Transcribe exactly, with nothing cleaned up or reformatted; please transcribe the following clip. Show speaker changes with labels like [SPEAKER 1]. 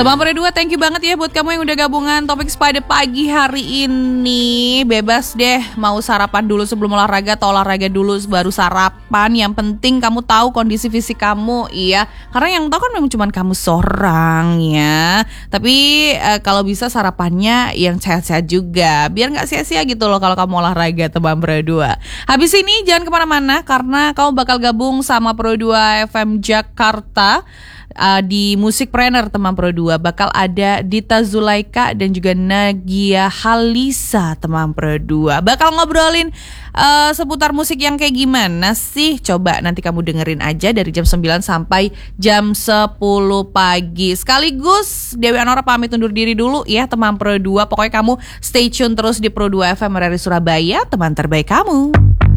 [SPEAKER 1] Teman Pro dua, thank you banget ya buat kamu yang udah gabungan Topik pada pagi hari ini. Bebas deh mau sarapan dulu sebelum olahraga atau olahraga dulu baru sarapan. Yang penting kamu tahu kondisi fisik kamu, iya. Karena yang tahu kan memang cuma kamu seorang ya. Tapi eh, kalau bisa sarapannya yang sehat-sehat juga, biar gak sia-sia gitu loh kalau kamu olahraga, Teman Pro dua. Habis ini jangan kemana-mana karena kamu bakal gabung sama Pro dua F M Jakarta. Uh, di Musikpreneur Teman Pro dua bakal ada Dita Zulaika dan juga Nagia Halisa Teman Pro dua. Bakal ngobrolin uh, seputar musik yang kayak gimana sih? Coba nanti kamu dengerin aja dari jam sembilan sampai jam sepuluh pagi. Sekaligus Dewi Anora pamit undur diri dulu ya Teman Pro dua. Pokoknya kamu stay tune terus di Pro dua F M R R I Surabaya, teman terbaik kamu.